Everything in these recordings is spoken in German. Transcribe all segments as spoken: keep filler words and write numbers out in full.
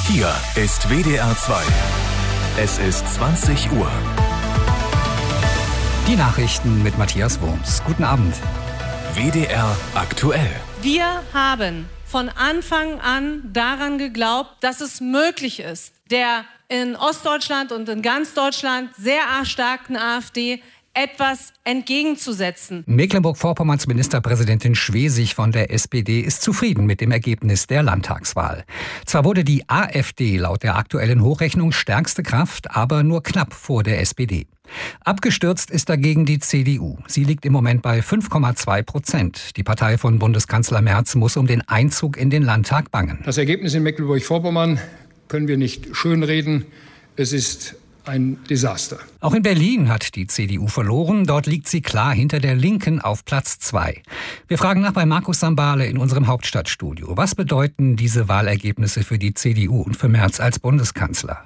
Hier ist W D R zwei. Es ist zwanzig Uhr. Die Nachrichten mit Matthias Wurms. Guten Abend. W D R aktuell. Wir haben von Anfang an daran geglaubt, dass es möglich ist, der in Ostdeutschland und in ganz Deutschland sehr starken AfD etwas entgegenzusetzen. Mecklenburg-Vorpommerns Ministerpräsidentin Schwesig von der S P D ist zufrieden mit dem Ergebnis der Landtagswahl. Zwar wurde die AfD laut der aktuellen Hochrechnung stärkste Kraft, aber nur knapp vor der S P D. Abgestürzt ist dagegen die C D U. Sie liegt im Moment bei fünf Komma zwei Prozent. Die Partei von Bundeskanzler Merz muss um den Einzug in den Landtag bangen. Das Ergebnis in Mecklenburg-Vorpommern können wir nicht schönreden. Es ist ein Desaster. Auch in Berlin hat die C D U verloren. Dort liegt sie klar hinter der Linken auf Platz zwei. Wir fragen nach bei Markus Sambale in unserem Hauptstadtstudio. Was bedeuten diese Wahlergebnisse für die C D U und für Merz als Bundeskanzler?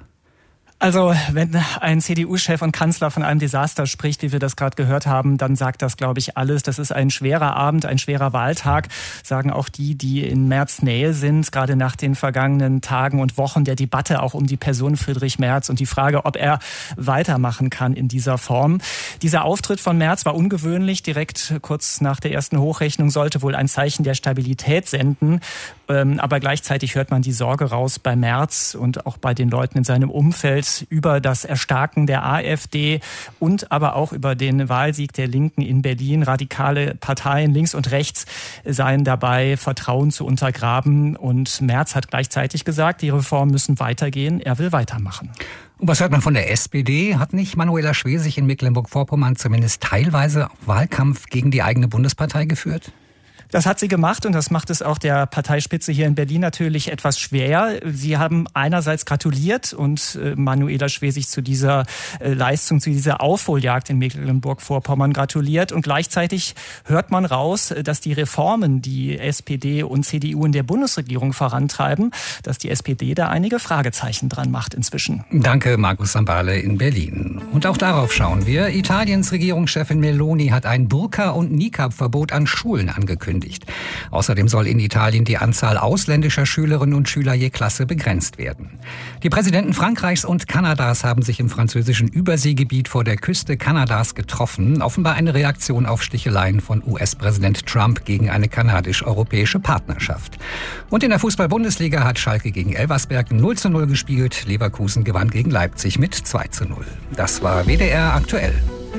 Also wenn ein C D U-Chef und Kanzler von einem Desaster spricht, wie wir das gerade gehört haben, dann sagt das, glaube ich, alles. Das ist ein schwerer Abend, ein schwerer Wahltag, sagen auch die, die in Merz Nähe sind, gerade nach den vergangenen Tagen und Wochen der Debatte auch um die Person Friedrich Merz und die Frage, ob er weitermachen kann in dieser Form. Dieser Auftritt von Merz war ungewöhnlich. Direkt kurz nach der ersten Hochrechnung sollte wohl ein Zeichen der Stabilität senden. Aber gleichzeitig hört man die Sorge raus bei Merz und auch bei den Leuten in seinem Umfeld über das Erstarken der AfD und aber auch über den Wahlsieg der Linken in Berlin. Radikale Parteien links und rechts seien dabei, Vertrauen zu untergraben. Und Merz hat gleichzeitig gesagt, die Reformen müssen weitergehen. Er will weitermachen. Und was hört man von der S P D? Hat nicht Manuela Schwesig in Mecklenburg-Vorpommern zumindest teilweise Wahlkampf gegen die eigene Bundespartei geführt? Das hat sie gemacht und das macht es auch der Parteispitze hier in Berlin natürlich etwas schwer. Sie haben einerseits gratuliert und Manuela Schwesig zu dieser Leistung, zu dieser Aufholjagd in Mecklenburg-Vorpommern gratuliert. Und gleichzeitig hört man raus, dass die Reformen, die S P D und C D U in der Bundesregierung vorantreiben, dass die S P D da einige Fragezeichen dran macht inzwischen. Danke, Markus Sambale in Berlin. Und auch darauf schauen wir. Italiens Regierungschefin Meloni hat ein Burka- und Niqab-Verbot an Schulen angekündigt. Außerdem soll in Italien die Anzahl ausländischer Schülerinnen und Schüler je Klasse begrenzt werden. Die Präsidenten Frankreichs und Kanadas haben sich im französischen Überseegebiet vor der Küste Kanadas getroffen. Offenbar eine Reaktion auf Sticheleien von U S-Präsident Trump gegen eine kanadisch-europäische Partnerschaft. Und in der Fußball-Bundesliga hat Schalke gegen Elversberg null zu null gespielt. Leverkusen gewann gegen Leipzig mit zwei zu null. Das war W D R aktuell.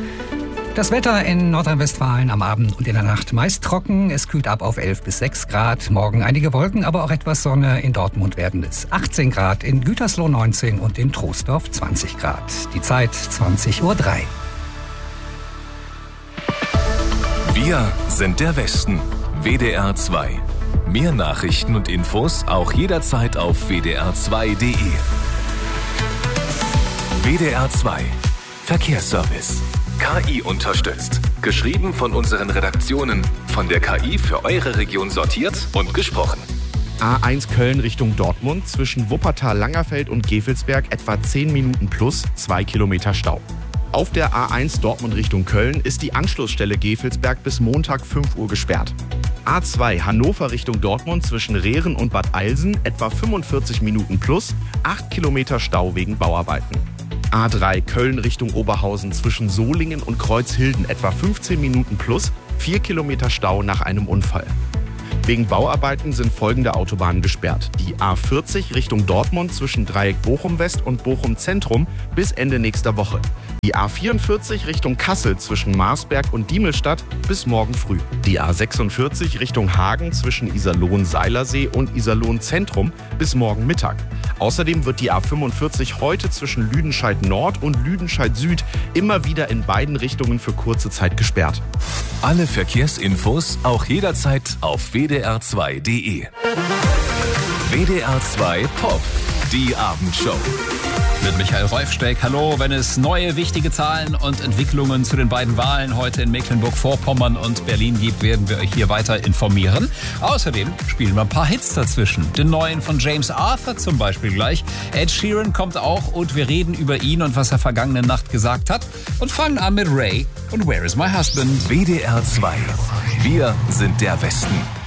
Das Wetter in Nordrhein-Westfalen am Abend und in der Nacht meist trocken. Es kühlt ab auf elf bis sechs Grad. Morgen einige Wolken, aber auch etwas Sonne. In Dortmund werden es achtzehn Grad, in Gütersloh neunzehn und in Troisdorf zwanzig Grad. Die Zeit zwanzig Uhr drei. Wir sind der Westen. W D R zwei. Mehr Nachrichten und Infos auch jederzeit auf w d r zwei punkt d e. W D R zwei. Verkehrsservice. K I unterstützt. Geschrieben von unseren Redaktionen. Von der K I für eure Region sortiert und gesprochen. A eins Köln Richtung Dortmund zwischen Wuppertal-Langerfeld und Gevelsberg etwa zehn Minuten plus zwei Kilometer Stau. Auf der A eins Dortmund Richtung Köln ist die Anschlussstelle Gevelsberg bis Montag fünf Uhr gesperrt. A zwei Hannover Richtung Dortmund zwischen Rehren und Bad Eilsen etwa fünfundvierzig Minuten plus acht Kilometer Stau wegen Bauarbeiten. A drei Köln Richtung Oberhausen zwischen Solingen und Kreuzhilden etwa fünfzehn Minuten plus vier Kilometer Stau nach einem Unfall. Wegen Bauarbeiten sind folgende Autobahnen gesperrt. Die A vierzig Richtung Dortmund zwischen Dreieck Bochum West und Bochum Zentrum bis Ende nächster Woche. Die A vierundvierzig Richtung Kassel zwischen Marsberg und Diemelstadt bis morgen früh. Die A sechsundvierzig Richtung Hagen zwischen Iserlohn-Seilersee und Iserlohn-Zentrum bis morgen Mittag. Außerdem wird die A fünfundvierzig heute zwischen Lüdenscheid Nord und Lüdenscheid Süd immer wieder in beiden Richtungen für kurze Zeit gesperrt. Alle Verkehrsinfos auch jederzeit auf w d r zwei punkt d e. W D R zwei Pop, die Abendshow. Mit Michael Rolfsteck. Hallo, wenn es neue wichtige Zahlen und Entwicklungen zu den beiden Wahlen heute in Mecklenburg-Vorpommern und Berlin gibt, werden wir euch hier weiter informieren. Außerdem spielen wir ein paar Hits dazwischen. Den neuen von James Arthur zum Beispiel gleich. Ed Sheeran kommt auch und wir reden über ihn und was er vergangene Nacht gesagt hat. Und fangen an mit Ray und Where is my husband? W D R zwei. Wir sind der Westen.